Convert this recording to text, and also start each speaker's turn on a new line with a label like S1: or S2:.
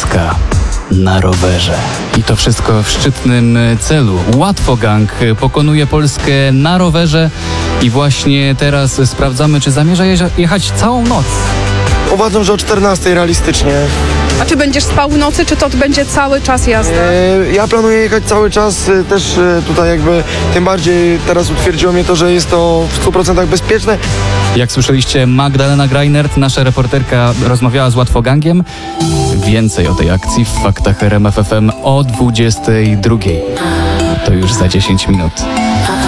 S1: Polska na rowerze. I to wszystko w szczytnym celu. Łatwogang pokonuje Polskę na rowerze i właśnie teraz sprawdzamy, czy zamierza jechać całą noc.
S2: Uważam, że o 14 realistycznie.
S3: A czy będziesz spał w nocy, czy to będzie cały czas jazda?
S2: Ja planuję jechać cały czas, też tutaj jakby tym bardziej teraz utwierdziło mnie to, że jest to w 100% bezpieczne.
S1: Jak słyszeliście, Magdalena Greinert, nasza reporterka, rozmawiała z Łatwogangiem. Więcej o tej akcji w Faktach RMF FM o 22:00. To już za 10 minut.